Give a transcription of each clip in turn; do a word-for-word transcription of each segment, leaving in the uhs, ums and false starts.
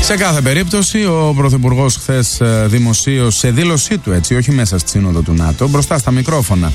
Σε κάθε περίπτωση, ο Πρωθυπουργός χθες δημοσίως, σε δήλωσή του, έτσι, όχι μέσα στη Σύνοδο του ΝΑΤΟ, μπροστά στα μικρόφωνα,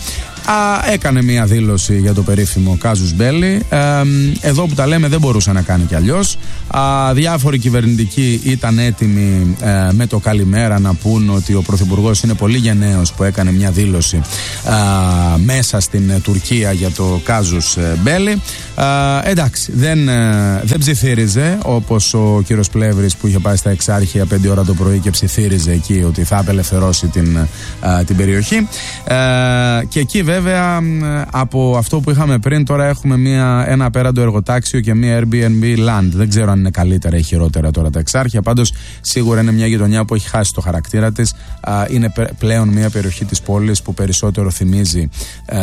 α, έκανε μια δήλωση για το περίφημο κάζους μπέλι. Ε, εδώ που τα λέμε δεν μπορούσε να κάνει κι αλλιώς. Α, διάφοροι κυβερνητικοί ήταν έτοιμοι ε, με το καλημέρα να πούν ότι ο Πρωθυπουργός είναι πολύ γενναίος που έκανε μια δήλωση α, μέσα στην Τουρκία για το κάζους μπέλι. Α, εντάξει, δεν, ε, δεν ψιθύριζε όπως ο κύριος Πλεύρης που είχε πάει στα Εξάρχεια πέντε ώρα το πρωί και ψιθύριζε εκεί ότι θα απελευθερώσει την, α, την περιοχή. Ε, και εκεί βέβαια από αυτό που είχαμε πριν τώρα έχουμε μια, ένα απέραντο εργοτάξιο και μια Airbnb land. Δεν ξέρω αν είναι καλύτερα ή χειρότερα τώρα τα Εξάρχεια. Πάντως σίγουρα είναι μια γειτονιά που έχει χάσει το χαρακτήρα της. Α, είναι πλέον μια περιοχή της πόλης που περισσότερο θυμίζει ε,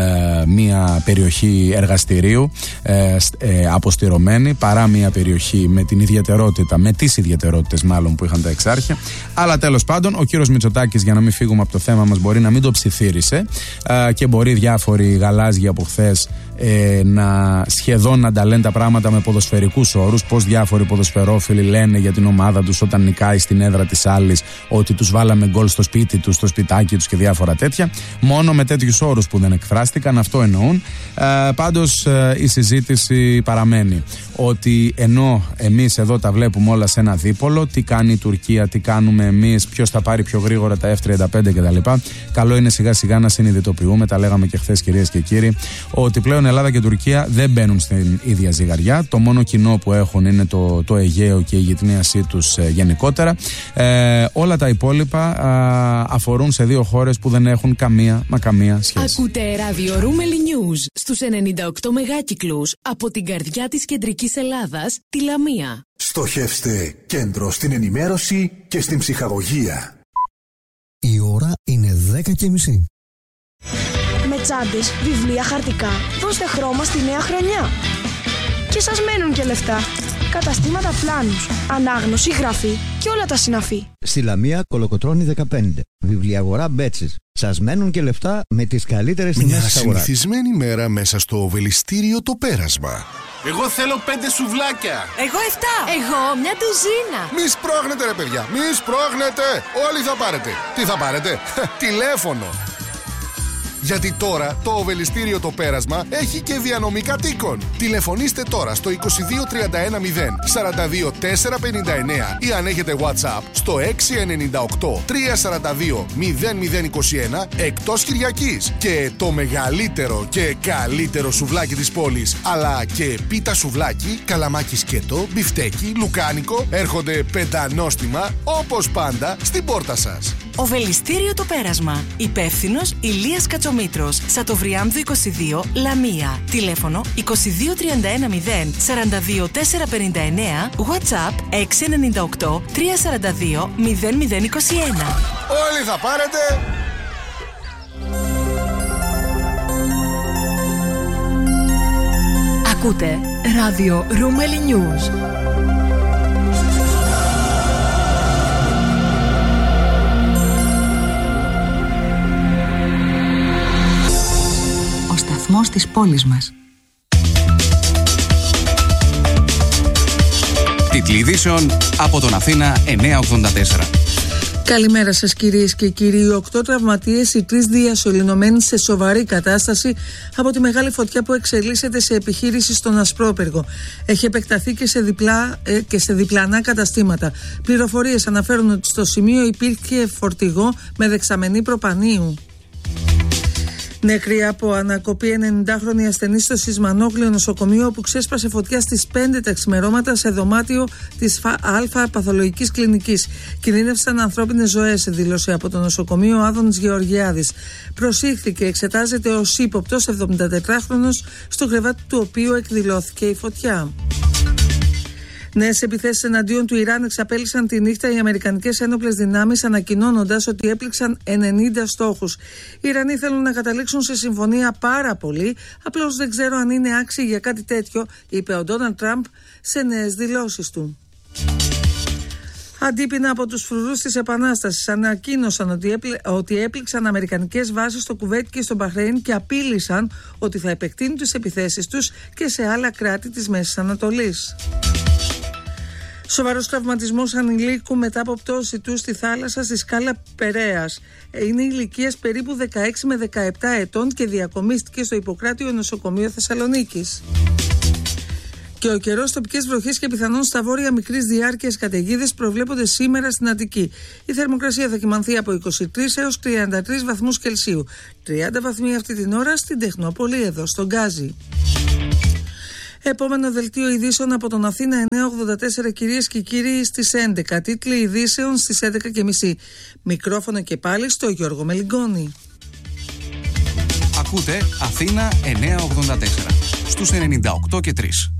μια περιοχή εργαστηρίου ε, ε, αποστηρωμένη παρά μια περιοχή με την ιδιαιτερότητα, με τις ιδιαιτερότητες μάλλον που είχαν τα Εξάρχεια. Αλλά τέλος πάντων ο κύριος Μητσοτάκης, για να μην φύγουμε από το θέμα μας, μπορεί να μην το ψιθύρισε ε, και μπορεί διάφοροι γαλάζιοι από χθες ε, να σχεδόν να τα λένε τα πράγματα με ποδοσφαιρικούς όρους. Πως διάφοροι ποδοσφαιρόφιλοι λένε για την ομάδα τους όταν νικάει στην έδρα της άλλης ότι τους βάλαμε γκολ στο σπίτι τους, στο σπιτάκι τους και διάφορα τέτοια. Μόνο με τέτοιους όρους που δεν εκφράστηκαν, αυτό εννοούν. Ε, πάντως ε, η συζήτηση παραμένει ότι ενώ εμείς εδώ τα βλέπουμε όλα σε ένα δίπολο, τι κάνει η Τουρκία, τι κάνουμε εμείς, ποιος θα πάρει πιο γρήγορα τα εφ τριάντα πέντε κτλ. Καλό είναι σιγά σιγά να συνειδητοποιούμε, τα λέγαμε και χθες κυρίες και κύριοι, ότι πλέον Ελλάδα και Τουρκία δεν μπαίνουν στην ίδια ζυγαριά. Το μόνο κοινό που έχουν είναι το, το Αιγαίο και η γειτνίασή τους ε, γενικότερα. Ε, όλα τα υπόλοιπα ε, αφορούν σε δύο χώρες που δεν έχουν καμία μα καμία σχέση. Ακούτε ράδιο Ρούμελι News στους ενενήντα οκτώ μεγάκυκλους από την καρδιά της κεντρικής Ελλάδας, τη Λαμία. Στοχεύστε κέντρο στην ενημέρωση και στην ψυχαγωγία. Η ώρα είναι δέκα και μισή. Με τσάντες, βιβλία, χαρτικά, δώστε χρώμα στη νέα χρονιά. Και σας μένουν και λεφτά. Καταστήματα πλάνους, ανάγνωση, γραφή και όλα τα συναφή. Στη Λαμία Κολοκοτρώνη δεκαπέντε. Βιβλιαγορά Μπέτσης. Σας μένουν και λεφτά με τις καλύτερες τιμές της αγοράς. Μια συνηθισμένη μέρα μέσα στο Οβελιστήριο Το Πέρασμα. Εγώ θέλω πέντε σουβλάκια. Εγώ εφτά. Εγώ μια ντουζίνα. Μη σπρώχνετε ρε παιδιά, μη σπρώχνετε. Όλοι θα πάρετε. Τι θα πάρετε? Τηλέφωνο. Γιατί τώρα το Οβελιστήριο Το Πέρασμα έχει και διανομή κατοίκων. Τηλεφωνήστε τώρα στο είκοσι δύο τριάντα ένα μηδέν σαράντα δύο τετρακόσια πενήντα εννέα ή αν έχετε WhatsApp στο έξι εννιά οκτώ τρία σαράντα δύο μηδέν μηδέν είκοσι ένα εκτός Κυριακής. Και το μεγαλύτερο και καλύτερο σουβλάκι της πόλης, αλλά και πίτα σουβλάκι, καλαμάκι σκέτο, μπιφτέκι, λουκάνικο, έρχονται πεντανόστιμα όπως πάντα στην πόρτα σας. Οβελιστήριο Το Πέρασμα. Υπεύθυνος Ηλίας Κατσομήτρος. Σατοβριάμδου είκοσι δύο, Λαμία. Τηλέφωνο είκοσι δύο τριάντα ένα μηδέν σαράντα δύο τετρακόσια πενήντα εννέα. WhatsApp έξι εννιά οκτώ τρία σαράντα δύο μηδέν μηδέν είκοσι ένα. Όλοι θα πάρετε. Ακούτε ράδιο Ρούμελι News. Σταθμός της πόλης μας. Τίτλοι ειδήσεων από τον Αθήνα εννιακόσια ογδόντα τέσσερα. Καλημέρα σας κυρίες και κύριοι. Οι οκτώ τραυματίες, οι τρεις διασωληνωμένοι σε σοβαρή κατάσταση από τη μεγάλη φωτιά που εξελίσσεται σε επιχείρηση στον Ασπρόπυργο. Έχει επεκταθεί και σε, διπλά, ε, και σε διπλανά καταστήματα. Πληροφορίες αναφέρουν ότι στο σημείο υπήρχε φορτηγό με δεξαμενή προπανίου. Νεκρή από ανακοπή ενενηντάχρονη ασθενή στο Σισμανόγλιο νοσοκομείο, όπου ξέσπασε φωτιά στις πέντε τα ξημερώματα σε δωμάτιο της Α Παθολογικής Κλινικής. Κινδύνευσαν ανθρώπινες ζωές, δήλωσε από το νοσοκομείο ο Άδωνης Γεωργιάδης. Προσήχθηκε, εξετάζεται ως ύποπτος εβδομηντατετράχρονος, στο κρεβάτι του οποίου εκδηλώθηκε η φωτιά. Νέες επιθέσεις εναντίον του Ιράν εξαπέλυσαν τη νύχτα οι αμερικανικές ένοπλες δυνάμεις, ανακοινώνοντας ότι έπληξαν ενενήντα στόχους. Οι Ιρανοί θέλουν να καταλήξουν σε συμφωνία πάρα πολύ, απλώς δεν ξέρω αν είναι άξιοι για κάτι τέτοιο, είπε ο Ντόναλντ Τραμπ σε νέες δηλώσεις του. Αντίπεινα από τους φρουρούς της Επανάστασης ανακοίνωσαν ότι, έπλη, ότι έπληξαν αμερικανικές βάσεις στο Κουβέιτ και στο Μπαχρέιν και απείλησαν ότι θα επεκτείνουν τις επιθέσεις τους και σε άλλα κράτη της Μέσης Ανατολής. Σοβαρός τραυματισμός ανηλίκου μετά από πτώση του στη θάλασσα στη σκάλα Περέας. Είναι ηλικίας περίπου δεκαέξι με δεκαεπτά ετών και διακομίστηκε στο Ιπποκράτιο νοσοκομείο Θεσσαλονίκης. Και ο καιρός, τοπικές βροχές και πιθανόν στα βόρεια μικρής διάρκειας καταιγίδες προβλέπονται σήμερα στην Αττική. Η θερμοκρασία θα κυμανθεί από είκοσι τρεις έως τριάντα τρεις βαθμούς Κελσίου. τριάντα βαθμοί αυτή την ώρα στην Τεχνόπολη, εδώ στον Γκάζι. Επόμενο δελτίο ειδήσεων από τον Αθήνα εννιακόσια ογδόντα τέσσερα, κυρίες και κύριοι, στις έντεκα. Τίτλοι ειδήσεων στις έντεκα και μισή. Μικρόφωνο και πάλι στο Γιώργο Μελιγκόνη. Ακούτε Αθήνα εννιακόσια ογδόντα τέσσερα στους ενενήντα οκτώ και τρία.